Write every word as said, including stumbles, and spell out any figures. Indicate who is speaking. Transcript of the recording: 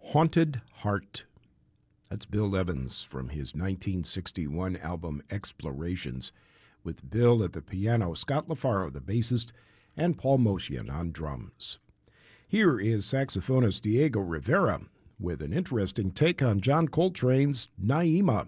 Speaker 1: Haunted Heart. That's Bill Evans from his nineteen sixty-one album Explorations, with Bill at the piano, Scott LaFaro, the bassist, and Paul Motian on drums. Here is saxophonist Diego Rivera with an interesting take on John Coltrane's Naima.